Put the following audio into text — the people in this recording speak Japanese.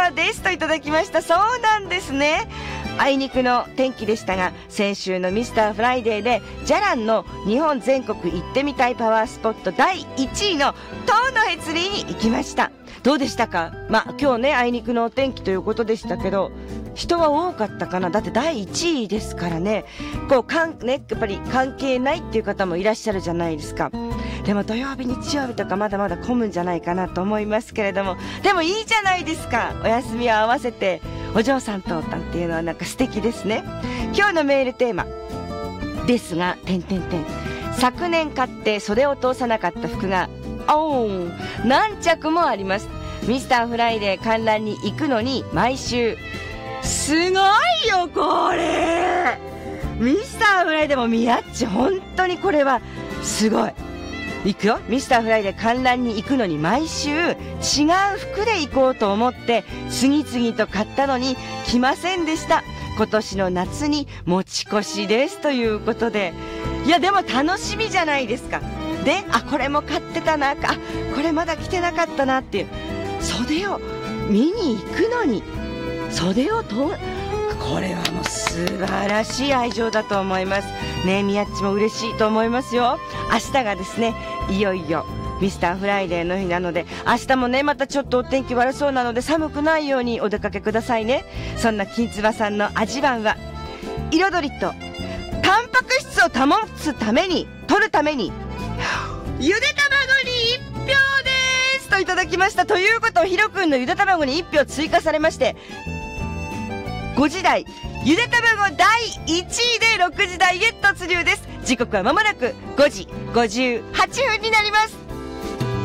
からですといただきました。そうなんですね。あいにくの天気でしたが、先週のミスターフライデーでじゃらんの日本全国行ってみたいパワースポット第1位の塔のへつりに行きました。どうでしたか？今日ね、あいにくのお天気ということでしたけど、人は多かったかな。だって第1位ですからね。やっぱり関係ないっていう方もいらっしゃるじゃないですか。でも土曜日日曜日とかまだまだ混むんじゃないかなと思いますけれども、でもいいじゃないですか。お休みを合わせてお嬢さんとなんていうのはなんか素敵ですね。今日のメールテーマですが、昨年買って袖を通さなかった服が何着もあります。ミスターフライデー観覧に行くのに毎週すごいよこれ。ミスターフライデーも宮っち本当にこれはすごい。行くよ。ミスターフライデー観覧に行くのに毎週違う服で行こうと思って次々と買ったのに来ませんでした。今年の夏に持ち越しですということで、いやでも楽しみじゃないですか。で、これも買ってたな、これまだ着てなかったなっていう袖を見に行くのに袖をこれはもう素晴らしい愛情だと思いますね。みやっちも嬉しいと思いますよ。明日がですね、いよいよミスターフライデーの日なので、明日もねまたちょっとお天気悪そうなので寒くないようにお出かけくださいね。そんな金つばさんの味番は彩りとタンパク質を保つために取るためにゆで卵に1票ですといただきました。ということをひろくんのゆで卵に1票追加されまして、5時台ゆで卵第1位で6時台へ突入です。時刻はまもなく5時58分になります。